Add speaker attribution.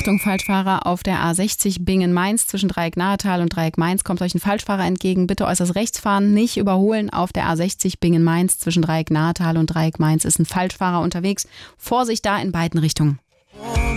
Speaker 1: Achtung, Falschfahrer auf der A60 Bingen-Mainz zwischen Dreieck Nahetal und Dreieck Mainz kommt euch ein Falschfahrer entgegen. Bitte äußerst rechts fahren, nicht überholen. Auf der A60 Bingen-Mainz zwischen Dreieck Nahetal und Dreieck Mainz ist ein Falschfahrer unterwegs. Vorsicht da in beiden Richtungen.